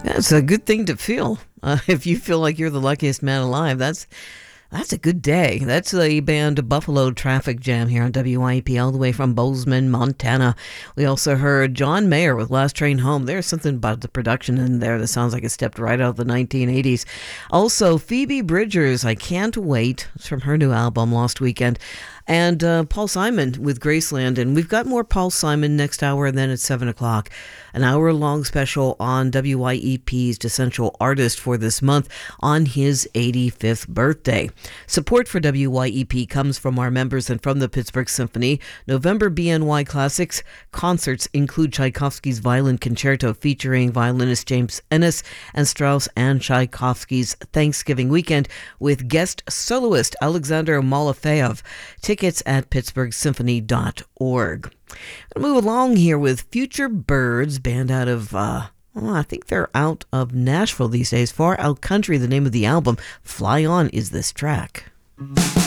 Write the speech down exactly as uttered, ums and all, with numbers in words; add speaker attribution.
Speaker 1: That's a good thing to feel. Uh, if you feel like you're the luckiest man alive, that's that's a good day. That's the band Buffalo Traffic Jam here on W I E P, all the way from Bozeman, Montana. We also heard John Mayer with Last Train Home. There's something about the production in there that sounds like it stepped right out of the nineteen eighties. Also, Phoebe Bridgers, I Can't Wait. It's from her new album, Lost Weekend. And uh, Paul Simon with Graceland. And we've got more Paul Simon next hour, and then at seven o'clock, an hour-long special on W I E P's Essential Artist for this month on his eighty-fifth birthday. Support for W I E P comes from our members and from the Pittsburgh Symphony. November B N Y Classics concerts include Tchaikovsky's Violin Concerto featuring violinist James Ennis and Strauss and Tchaikovsky's Thanksgiving Weekend with guest soloist Alexander Malafeyev. Tickets at pittsburgh symphony dot org. Gonna move along here with Future Birds, band out of, uh, well, I think they're out of Nashville these days. Far Out Country, the name of the album. Fly On is this track.